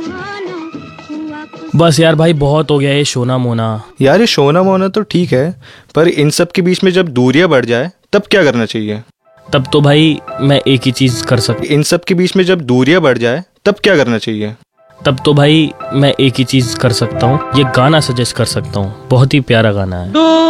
बस यार भाई, बहुत हो गया ये शोना मोना। यार ये शोना मोना तो ठीक है, पर इन सब के बीच में जब दूरियां बढ़ जाए तब क्या करना चाहिए? तब तो भाई मैं एक ही चीज कर सकता इन सब के बीच में जब दूरियां बढ़ जाए तब क्या करना चाहिए? तब तो भाई मैं एक ही चीज कर सकता हूँ, ये गाना सजेस्ट कर सकता हूँ, बहुत ही प्यारा गाना है।